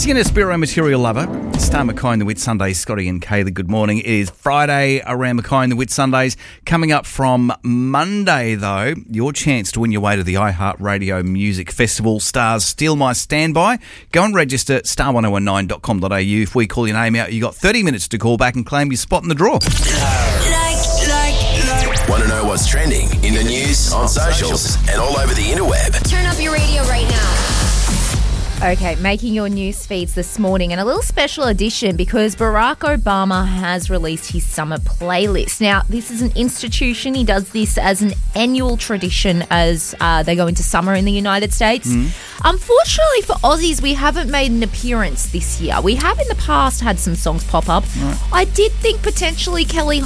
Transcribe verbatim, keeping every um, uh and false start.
Once again, a Spiro Material Lover, Star McKay and the Whitsundays, Scotty and Kayla, good morning. It is Friday around McKay and the Whitsundays. Coming up from Monday, though, your chance to win your way to the iHeartRadio Music Festival. Stars Steal My Standby. Go and register at star ten nineteen dot com dot a u. If we call your name out, you got thirty minutes to call back and claim your spot in the draw. Like, like, like. Want to know what's trending in the news, on socials, and all over the interweb? Turn up your radio right now. Okay, making your news feeds this morning, and a little special edition because Barack Obama has released his summer playlist. Now, this is an institution. He does this as an annual tradition as uh, they go into summer in the United States. Mm. Unfortunately for Aussies, we haven't made an appearance this year. We have in the past had some songs pop up. Right. I did think potentially Kelly